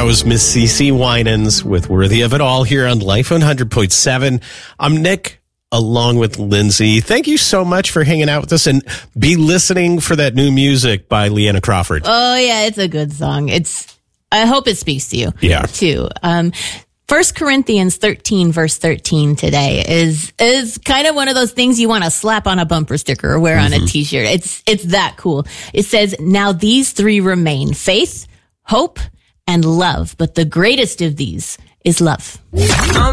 was Miss CeCe Winans with Worthy of It All here on Life 100.7. I'm Nick, along with Lindsay. Thank you so much for hanging out with us, and be listening for that new music by Leanna Crawford. Oh, yeah, it's a good song. I hope it speaks to you, too. 1 Corinthians 13, verse 13 today is kind of one of those things you want to slap on a bumper sticker or wear on a t-shirt. It's that cool. It says, now these three remain: faith, hope, and love. But the greatest of these is love.